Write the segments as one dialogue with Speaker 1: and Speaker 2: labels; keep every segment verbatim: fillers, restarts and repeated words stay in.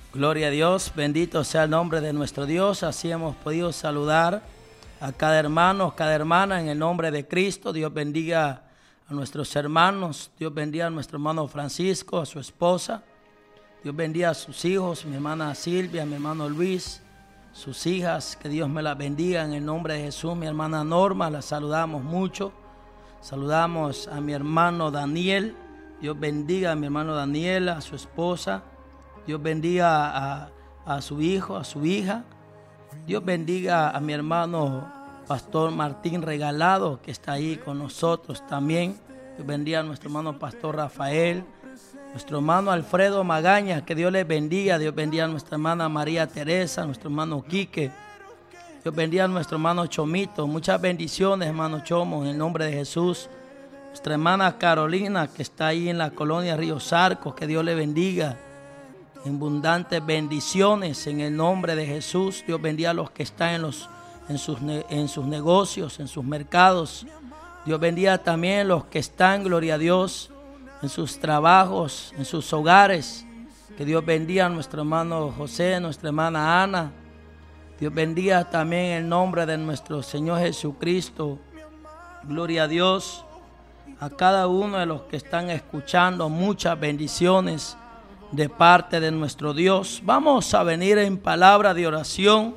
Speaker 1: Gloria a Dios, bendito sea el nombre de nuestro Dios. Así hemos podido saludar a cada hermano, cada hermana en el nombre de Cristo. Dios bendiga a nuestros hermanos, Dios bendiga a nuestro hermano Francisco, a su esposa. Dios bendiga a sus hijos, mi hermana Silvia, mi hermano Luis, sus hijas. Que Dios me las bendiga en el nombre de Jesús. Mi hermana Norma, la saludamos mucho. Saludamos a mi hermano Daniel. Dios bendiga a mi hermano Daniel, a su esposa. Dios bendiga a, a su hijo, a su hija. Dios bendiga a mi hermano Pastor Martín Regalado, que está ahí con nosotros también. Dios bendiga a nuestro hermano Pastor Rafael, nuestro hermano Alfredo Magaña, que Dios les bendiga. Dios bendiga a nuestra hermana María Teresa, nuestro hermano Quique. Dios bendiga a nuestro hermano Chomito. Muchas bendiciones, hermano Chomo, en el nombre de Jesús. Nuestra hermana Carolina, que está ahí en la colonia Río Sarcos, que Dios le bendiga. Abundantes bendiciones en el nombre de Jesús. Dios bendiga a los que están en, los, en, sus, en sus negocios, en sus mercados. Dios bendiga también a los que están, gloria a Dios, en sus trabajos, en sus hogares. Que Dios bendiga a nuestro hermano José, nuestra hermana Ana. Dios bendiga también en el nombre de nuestro Señor Jesucristo. Gloria a Dios. A cada uno de los que están escuchando, muchas bendiciones de parte de nuestro Dios. Vamos a venir en palabra de oración,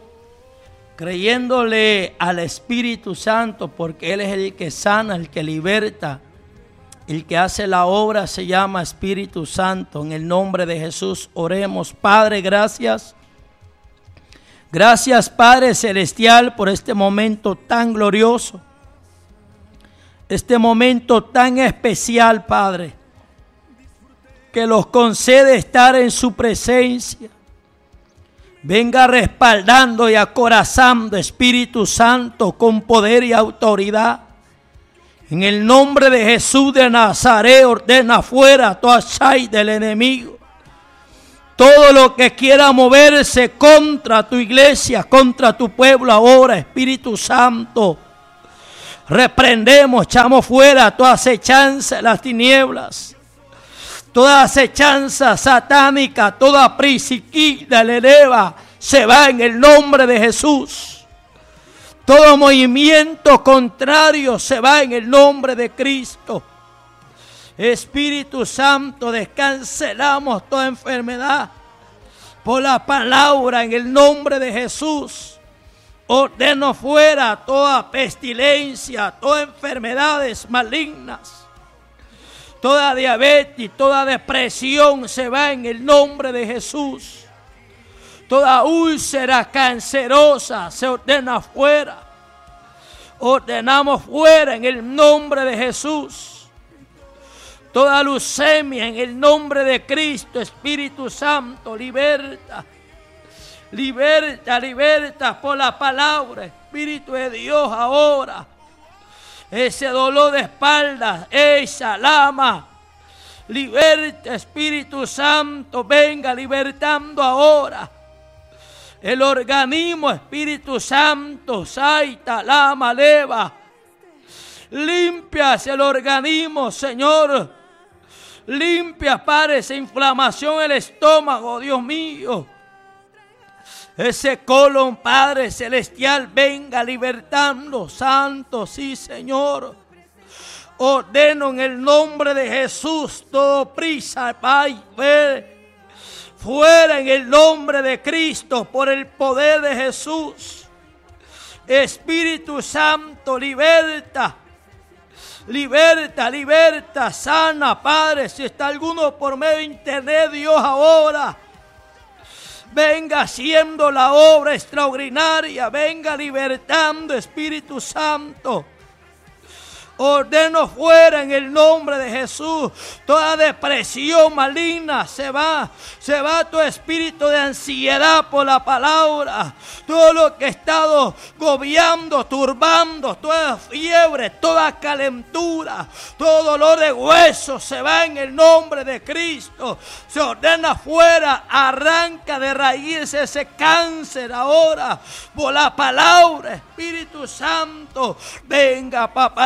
Speaker 1: creyéndole al Espíritu Santo, porque Él es el que sana, el que liberta, el que hace la obra. Se llama Espíritu Santo. En el nombre de Jesús oremos. Padre, gracias. Gracias, Padre Celestial, por este momento tan glorioso, este momento tan especial, Padre, que los concede estar en su presencia. Venga respaldando y acorazando, Espíritu Santo, con poder y autoridad. En el nombre de Jesús de Nazaret, ordena fuera toda sai del enemigo. Todo lo que quiera moverse contra tu iglesia, contra tu pueblo ahora, Espíritu Santo, reprendemos, echamos fuera toda acechanza de las tinieblas, toda acechanza satánica, toda prisiquilla le eleva, se va en el nombre de Jesús. Todo movimiento contrario se va en el nombre de Cristo. Espíritu Santo, descancelamos toda enfermedad por la palabra en el nombre de Jesús. Ordeno fuera toda pestilencia, todas enfermedades malignas, toda diabetes, toda depresión se va en el nombre de Jesús. Toda úlcera cancerosa se ordena fuera. Ordenamos fuera en el nombre de Jesús. Toda leucemia en el nombre de Cristo. Espíritu Santo, liberta. Liberta, liberta por la palabra. Espíritu de Dios ahora. Ese dolor de espalda, esa lama, liberta, Espíritu Santo, venga libertando ahora. El organismo, Espíritu Santo, saita, lama, leva. Limpias el organismo, Señor. Limpia, Padre, esa inflamación en el estómago, Dios mío. Ese colon, Padre Celestial, venga libertando, Santo, sí, Señor. Ordeno en el nombre de Jesús todo prisa, Padre, fuera en el nombre de Cristo, por el poder de Jesús. Espíritu Santo, liberta. Liberta, liberta, sana, Padre. Si está alguno por medio de internet, Dios ahora venga haciendo la obra extraordinaria. Venga libertando, Espíritu Santo. Ordeno fuera en el nombre de Jesús. Toda depresión maligna se va. Se va tu espíritu de ansiedad por la palabra. Todo lo que ha estado gobiando, turbando, toda fiebre, toda calentura, todo dolor de huesos se va en el nombre de Cristo. Se ordena fuera, arranca de raíz ese cáncer ahora por la palabra. Espíritu Santo, venga, papá lindo.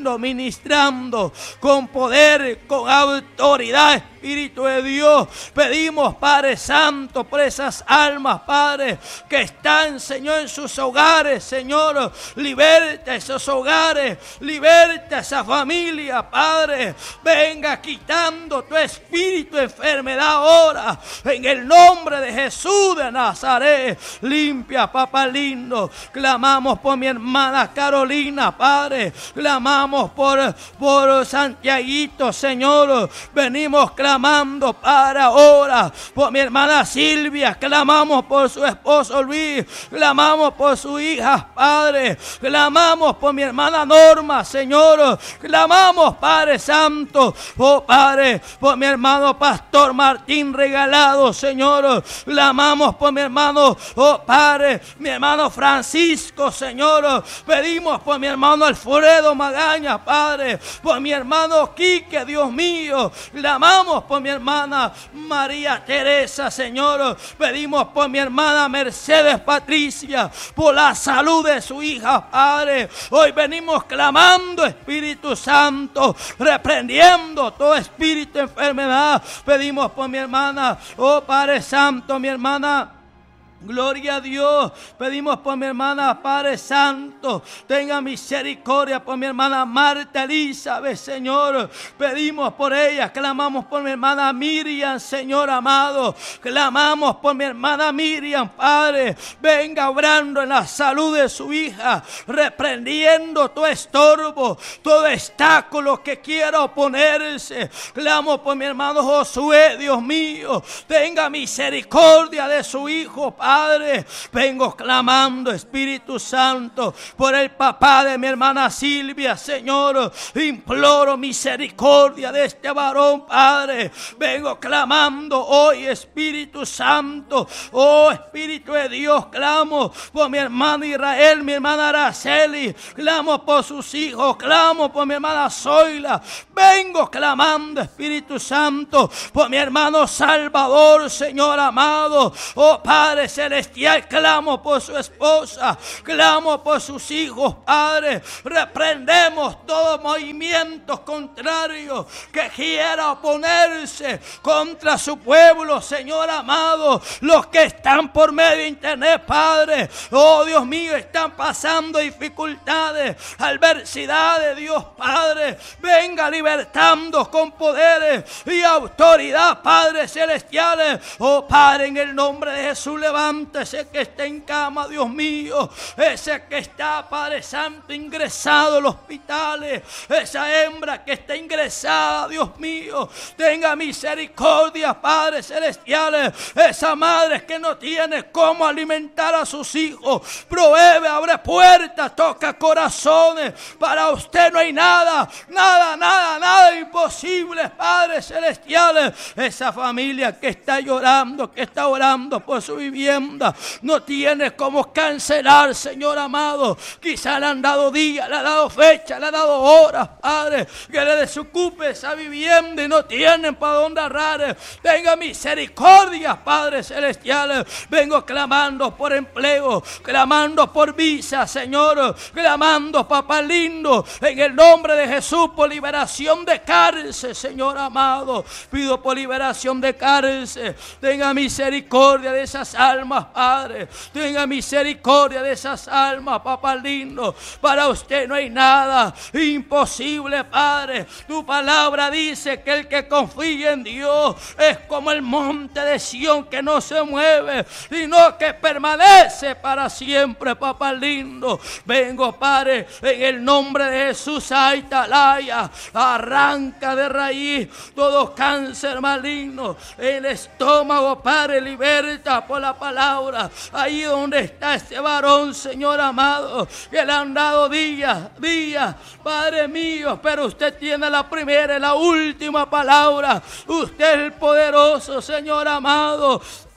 Speaker 1: lindo, ministrando con poder, con autoridad, Espíritu de Dios. Pedimos, Padre Santo, por esas almas, Padre, que están, Señor, en sus hogares, Señor. Liberta esos hogares, liberta esa familia, Padre. Venga quitando tu espíritu de enfermedad ahora, en el nombre de Jesús de Nazaret. Limpia, papá lindo. Clamamos por mi hermana Carolina, Padre. Clamamos por, por Santiaguito, Señor. Venimos clamando para ahora por mi hermana Silvia. Clamamos por su esposo Luis. Clamamos por su hija, Padre. Clamamos por mi hermana Norma, Señor. Clamamos, Padre Santo, oh Padre, por mi hermano Pastor Martín Regalado, Señor. Clamamos por mi hermano, oh Padre, mi hermano Francisco, Señor. Pedimos por mi hermano Alfredo Magaña, Padre, por mi hermano Quique, Dios mío. Clamamos por mi hermana María Teresa, Señor. Pedimos por mi hermana Mercedes Patricia, por la salud de su hija, Padre. Hoy venimos clamando, Espíritu Santo, reprendiendo todo espíritu de enfermedad. Pedimos por mi hermana, oh Padre Santo, mi hermana, gloria a Dios. Pedimos por mi hermana, Padre Santo, tenga misericordia por mi hermana Marta Elizabeth, Señor. Pedimos por ella, clamamos por mi hermana Miriam, Señor amado. Clamamos por mi hermana Miriam, Padre. Venga obrando en la salud de su hija, reprendiendo todo estorbo, todo obstáculo que quiera oponerse. Clamo por mi hermano Josué, Dios mío. Tenga misericordia de su hijo, Padre. Padre, vengo clamando, Espíritu Santo, por el papá de mi hermana Silvia, Señor. Imploro misericordia de este varón, Padre. Vengo clamando hoy, Espíritu Santo, oh Espíritu de Dios, clamo por mi hermano Israel, mi hermana Araceli, clamo por sus hijos, clamo por mi hermana Zoila. Vengo clamando, Espíritu Santo, por mi hermano Salvador, Señor amado, oh Padre celestial, clamo por su esposa, clamo por sus hijos, Padre. Reprendemos todo movimiento contrario que quiera oponerse contra su pueblo, Señor amado. Los que están por medio de internet, Padre, oh Dios mío, están pasando dificultades, adversidades, Dios Padre. Venga libertando con poderes y autoridad, Padre celestiales. Oh Padre, en el nombre de Jesús, levántese que está en cama, Dios mío. Ese que está, Padre Santo, ingresado en los hospitales. Esa hembra que está ingresada, Dios mío. Tenga misericordia, Padre celestiales. Esa madre que no tiene cómo alimentar a sus hijos. Provee, abre puertas, toca corazones. Para usted no hay nada, nada, nada, nada imposible, Padre celestiales. Esa familia que está llorando, que está orando por su vivienda, no tiene cómo cancelar, Señor amado. Quizá le han dado días, le han dado fecha, le han dado horas, Padre, que le desocupe esa vivienda y no tienen para dónde agarrar. Tenga misericordia, Padre celestial. Vengo clamando por empleo, clamando por visa, Señor, clamando, papá lindo, en el nombre de Jesús, por liberación de cárcel, Señor amado. Pido por liberación de cárcel. Tenga misericordia de esas almas, Padre. Tenga misericordia de esas almas, papá lindo. Para usted no hay nada imposible, Padre. Tu palabra dice que el que confía en Dios es como el monte de Sión, que no se mueve, sino que permanece para siempre, papá lindo. Vengo, Padre, en el nombre de Jesús, Aitalaya. Arranca de raíz todo cáncer maligno. El estómago, Padre, liberta por la palabra. Ahí donde está este varón, Señor amado, que le han dado días, días, Padre mío, pero usted tiene la primera y la última palabra. Usted es el poderoso, Señor amado.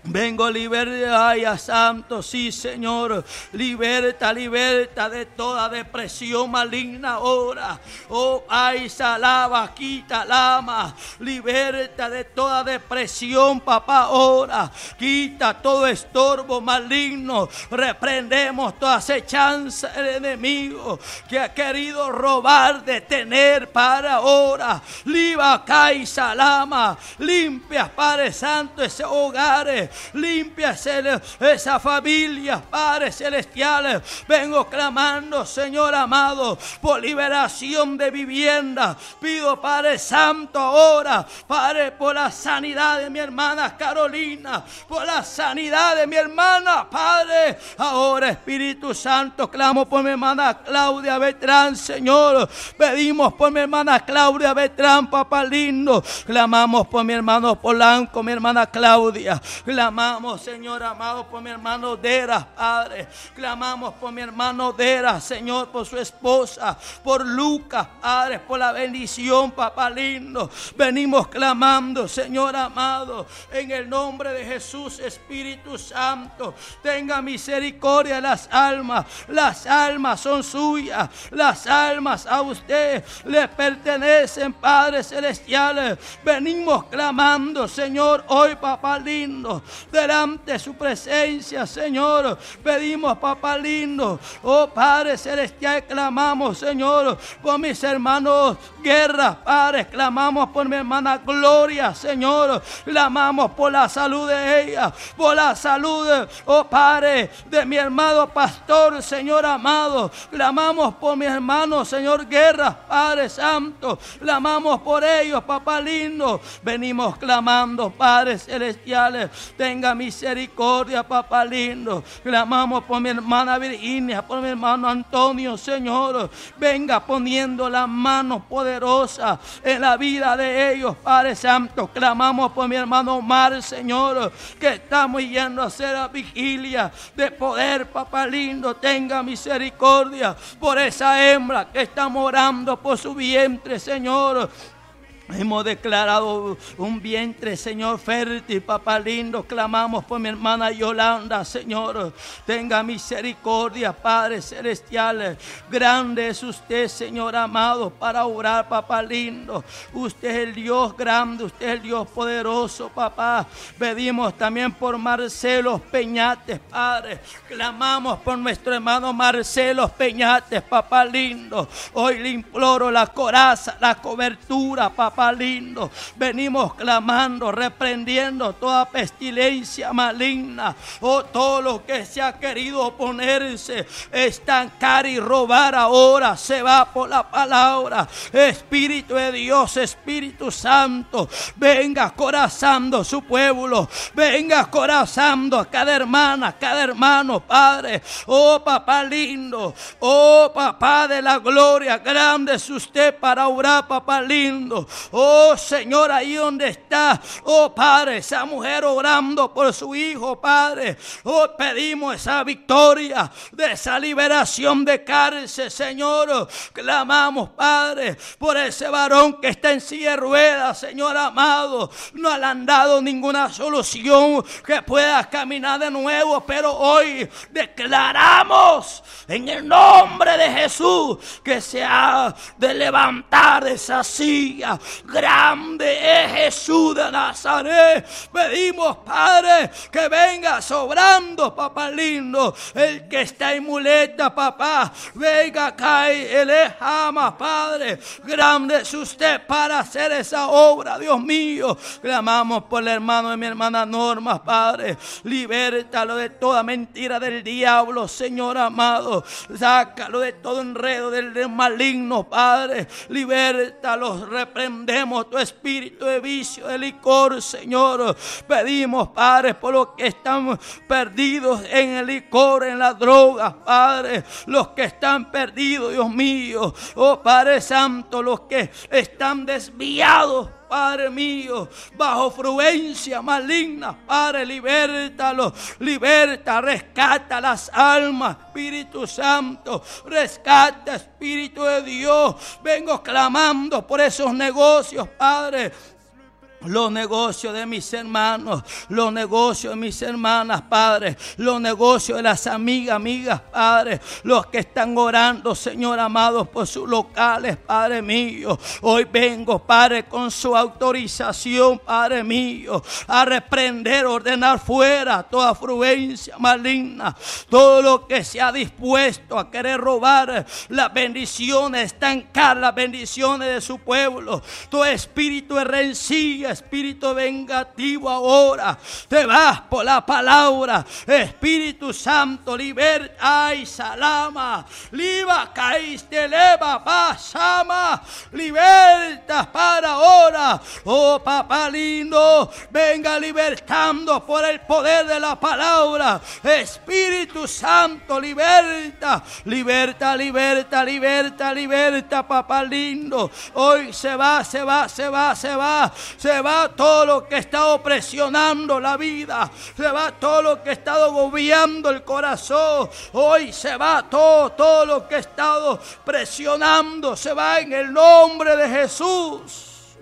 Speaker 1: Vengo liberta, ay, a santo, sí, Señor. Liberta, liberta de toda depresión maligna ahora. Oh, ay, salava, quita, lama. Liberta de toda depresión, papá, ahora. Quita todo estorbo maligno. Reprendemos toda acechanza del enemigo que ha querido robar, detener para ahora. Liba, kai, salama. Limpia, Padre Santo, ese hogar. Limpia esa familia, Padre Celestial. Vengo clamando, Señor amado, por liberación de vivienda. Pido, Padre Santo, ahora, Padre, por la sanidad de mi hermana Carolina, por la sanidad de mi hermana, Padre. Ahora, Espíritu Santo, clamo por mi hermana Claudia Beltrán, Señor. Pedimos por mi hermana Claudia Beltrán, papá lindo. Clamamos por mi hermano Polanco, mi hermana Claudia. Clamamos, Señor amado, por mi hermano Dera, Padre. Clamamos por mi hermano Dera, Señor, por su esposa, por Lucas, Padre, por la bendición, papá lindo. Venimos clamando, Señor amado, en el nombre de Jesús. Espíritu Santo, tenga misericordia de las almas. Las almas son suyas. Las almas a usted le pertenecen, Padre Celestial. Venimos clamando, Señor, hoy, papá lindo, delante de su presencia, Señor. Pedimos, papá lindo, oh Padre Celestial, clamamos, Señor, por mis hermanos Guerra, Padre. Clamamos por mi hermana Gloria, Señor. Clamamos por la salud de ella, por la salud, oh Padre, de mi hermano Pastor, Señor amado. Clamamos por mi hermano, Señor Guerra, Padre Santo. Clamamos por ellos, papá lindo. Venimos clamando, Padre Celestial, tenga misericordia, papá lindo. Clamamos por mi hermana Virginia, por mi hermano Antonio, Señor. Venga poniendo la mano poderosa en la vida de ellos, Padre Santo. Clamamos por mi hermano Omar, Señor, que estamos yendo a hacer la vigilia de poder, papá lindo. Tenga misericordia por esa hembra que está orando por su vientre, Señor. Hemos declarado un vientre, Señor, fértil, papá lindo. Clamamos por mi hermana Yolanda, Señor. Tenga misericordia, Padre Celestial. Grande es usted, Señor amado, para obrar, papá lindo. Usted es el Dios grande, usted es el Dios poderoso, papá. Pedimos también por Marcelo Peñates, Padre. Clamamos por nuestro hermano Marcelo Peñates, papá lindo. Hoy le imploro la coraza, la cobertura, papá lindo. Venimos clamando, reprendiendo toda pestilencia maligna, o oh, todo lo que se ha querido oponerse, estancar y robar, ahora se va por la palabra. Espíritu de Dios, Espíritu Santo, venga corazando su pueblo, venga corazando a cada hermana, a cada hermano, Padre. Oh papá lindo, oh papá de la gloria, grande es usted para obrar, papá lindo. Oh Señor, ahí donde está, oh Padre, esa mujer orando por su hijo, Padre. Oh, pedimos esa victoria, de esa liberación de cárcel, Señor. Clamamos, Padre, por ese varón que está en silla de ruedas, Señor amado. No le han dado ninguna solución que pueda caminar de nuevo, pero hoy declaramos en el nombre de Jesús que se ha de levantar de esa silla. Grande es Jesús de Nazaret. Pedimos, Padre, que venga sobrando, papá lindo. El que está en muleta, papá, venga acá y él ama, Padre. Grande es usted para hacer esa obra, Dios mío. Clamamos por el hermano de mi hermana Norma, Padre. Libértalo de toda mentira del diablo, Señor amado. Sácalo de todo enredo del, del maligno, Padre. Libértalo, reprendemos tu espíritu de vicio, de licor, Señor. Pedimos, Padre, por los que están perdidos en el licor, en la droga, Padre. Los que están perdidos, Dios mío. Oh, Padre Santo, los que están desviados, Padre mío, bajo influencia maligna, Padre, libértalo, liberta, rescata las almas, Espíritu Santo, rescata, Espíritu de Dios. Vengo clamando por esos negocios, Padre. los negocios de mis hermanos, los negocios de mis hermanas, Padre, los negocios de las amigas, amigas, Padre, los que están orando, Señor amado, por sus locales, Padre mío. Hoy vengo, Padre, con su autorización, Padre mío, a reprender, ordenar fuera toda afluencia maligna, todo lo que se ha dispuesto a querer robar las bendiciones, estancar las bendiciones de su pueblo. Tu espíritu de rencilla, espíritu vengativo, ahora te vas por la palabra. Espíritu Santo, liberta, ay, salama, liba, caíste, leva, pasama, liberta para ahora. Oh, papá lindo, venga libertando por el poder de la palabra. Espíritu Santo, liberta, liberta, liberta, liberta, liberta, papá lindo. Hoy se va, se va, se va, se va, se va todo lo que ha estado presionando la vida, se va todo lo que ha estado agobiando el corazón. Hoy se va todo, todo lo que ha estado presionando, se va en el nombre de Jesús.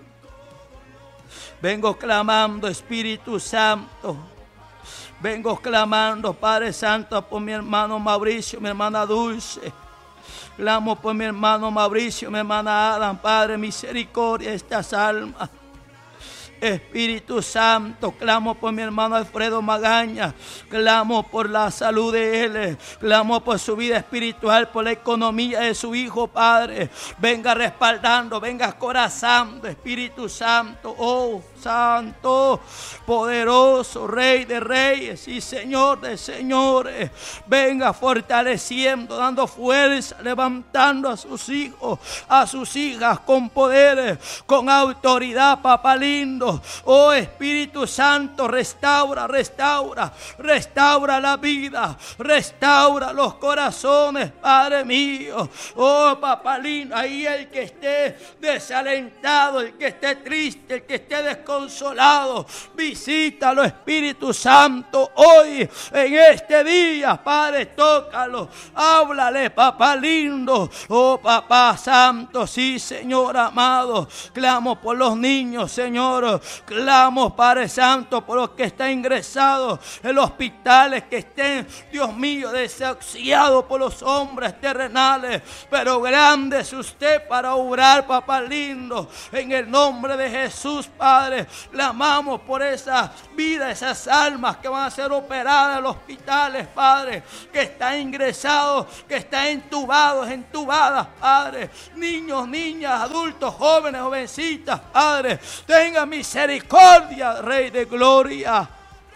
Speaker 1: Vengo clamando, Espíritu Santo. Vengo clamando, Padre Santo, por mi hermano Mauricio, mi hermana Dulce. Clamo por mi hermano Mauricio, mi hermana Adam, Padre, misericordia de estas almas. Espíritu Santo, clamo por mi hermano Alfredo Magaña, clamo por la salud de él, clamo por su vida espiritual, por la economía de su hijo, Padre. Venga respaldando, venga corazando, Espíritu Santo, oh Santo, poderoso, Rey de reyes y Señor de señores. Venga fortaleciendo, dando fuerza, levantando a sus hijos, a sus hijas con poder, con autoridad, papá lindo. Oh Espíritu Santo, restaura, restaura, restaura la vida, restaura los corazones, Padre mío. Oh papá lindo, ahí el que esté desalentado, el que esté triste, el que esté desconsolado, visítalo, Espíritu Santo, hoy, en este día, Padre, tócalo, háblale, papá lindo. Oh papá santo, sí, Señor amado, clamo por los niños, Señor. Clamo, Padre Santo, por los que están ingresados en los hospitales, que estén, Dios mío, desahuciados por los hombres terrenales. Pero grande es usted para obrar, papá lindo. En el nombre de Jesús, Padre, clamamos por esa vida, esas almas que van a ser operadas en los hospitales, Padre, que están ingresados, que están entubados, entubadas, Padre. Niños, niñas, adultos, jóvenes, jovencitas, Padre, tenga misericordia, Rey de gloria.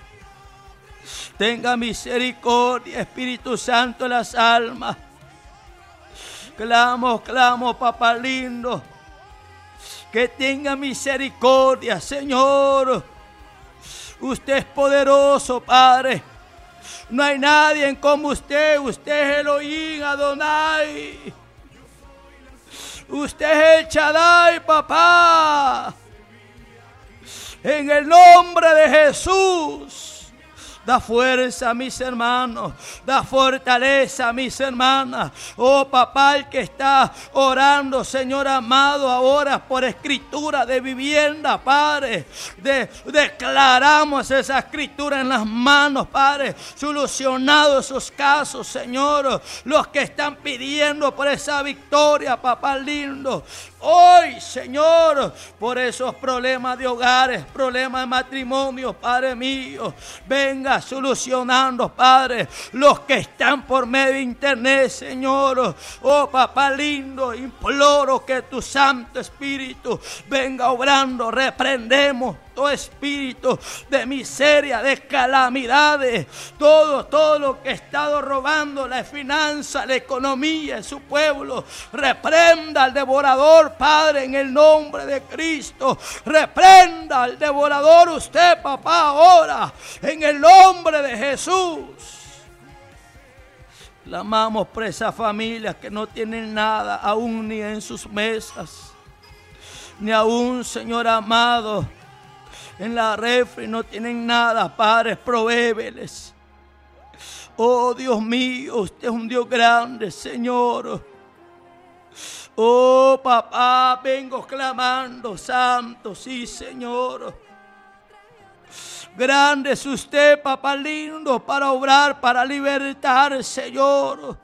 Speaker 1: Tenga misericordia, Espíritu Santo, de las almas. Clamo, clamo, papá lindo, que tenga misericordia, Señor. Usted es poderoso, Padre. No hay nadie como usted. Usted es Elohim, Adonai. Usted es el Shaddai, papá. En el nombre de Jesús, da fuerza a mis hermanos, da fortaleza a mis hermanas. Oh papá, el que está orando, Señor amado, ahora por escritura de vivienda, Padre, de, declaramos esa escritura en las manos, Padre, solucionado esos casos, Señor. Los que están pidiendo por esa victoria, papá lindo, hoy, Señor, por esos problemas de hogares, problemas de matrimonio, Padre mío, venga solucionando, Padre, los que están por medio de internet, Señor. Oh, papá lindo, imploro que tu Santo Espíritu venga obrando. Reprendemos todo espíritu de miseria, de calamidades, todo, todo lo que ha estado robando la finanza, la economía de su pueblo. Reprenda al devorador, Padre, en el nombre de Cristo. Reprenda al devorador usted, papá, ahora, en el nombre de Jesús. Clamamos por esas familias que no tienen nada, aún ni en sus mesas, ni aún, Señor amado, en la refri no tienen nada, Padre, provéeles. Oh Dios mío, usted es un Dios grande, Señor. Oh, papá, vengo clamando, santo, sí, Señor. Grande es usted, papá lindo, para obrar, para libertar, Señor.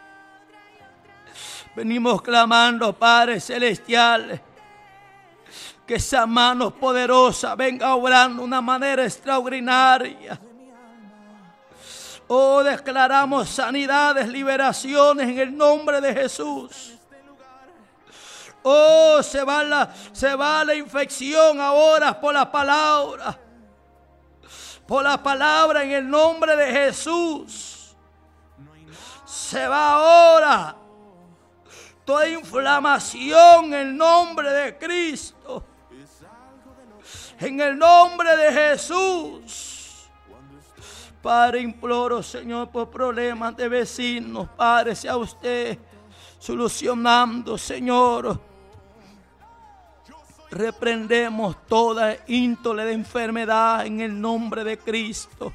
Speaker 1: Venimos clamando, Padre Celestial, que esa mano poderosa venga obrando de una manera extraordinaria. Oh, declaramos sanidades, liberaciones en el nombre de Jesús. Oh, se va la, se va la infección ahora por la palabra. Por la palabra en el nombre de Jesús. Se va ahora toda inflamación en el nombre de Cristo. En el nombre de Jesús. Padre, imploro, Señor, por problemas de vecinos. Padre, sea usted solucionando, Señor. Reprendemos toda índole de enfermedad en el nombre de Cristo.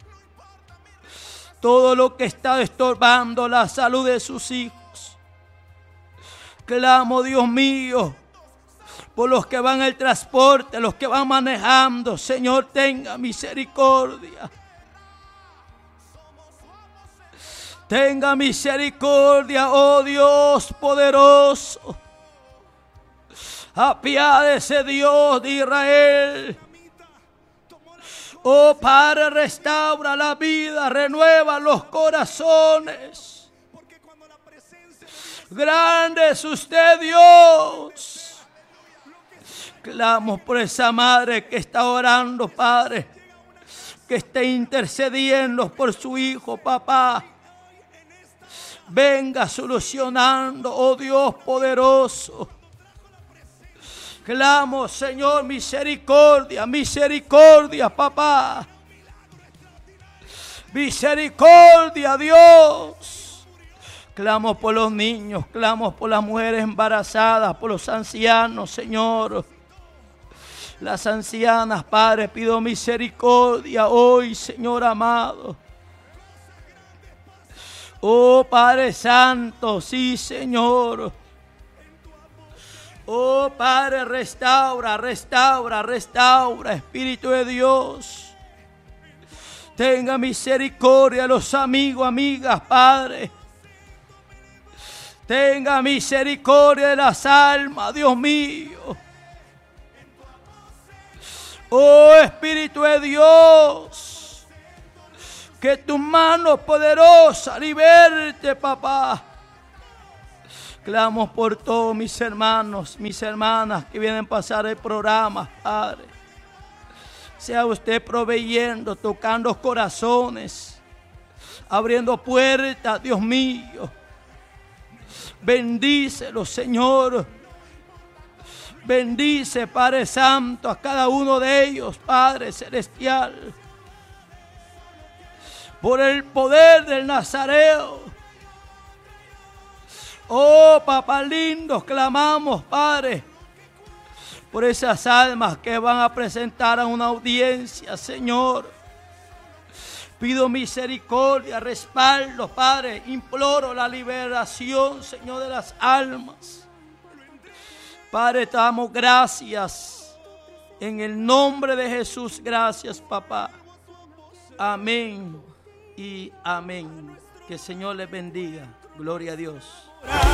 Speaker 1: Todo lo que está estorbando la salud de sus hijos. Clamo, Dios mío, por los que van en el transporte, los que van manejando. Señor, tenga misericordia. Tenga misericordia, oh Dios poderoso. Apiádese, Dios de Israel. Oh Padre, restaura la vida, renueva los corazones. Grande es usted, Dios. Clamo por esa madre que está orando, Padre, que esté intercediendo por su hijo, papá. Venga solucionando, oh Dios poderoso. Clamo, Señor, misericordia, misericordia, papá. Misericordia, Dios. Clamo por los niños, clamo por las mujeres embarazadas, por los ancianos, Señor. Las ancianas, Padre, pido misericordia hoy, Señor amado. Oh, Padre Santo, sí, Señor. Oh, Padre, restaura, restaura, restaura, Espíritu de Dios. Tenga misericordia a los amigos, amigas, Padre. Tenga misericordia de las almas, Dios mío. Oh, Espíritu de Dios. Que tu mano poderosa liberte, papá. Clamo por todos mis hermanos, mis hermanas que vienen a pasar el programa, Padre. Sea usted proveyendo, tocando corazones, abriendo puertas, Dios mío. Bendícelo, Señor. Bendice, Padre Santo, a cada uno de ellos, Padre Celestial. Por el poder del Nazareo. Oh, papá lindo, clamamos, Padre, por esas almas que van a presentar a una audiencia, Señor. Pido misericordia, respaldo, Padre. Imploro la liberación, Señor, de las almas. Padre, te damos gracias. En el nombre de Jesús, gracias, papá. Amén y amén. Que el Señor les bendiga. Gloria a Dios.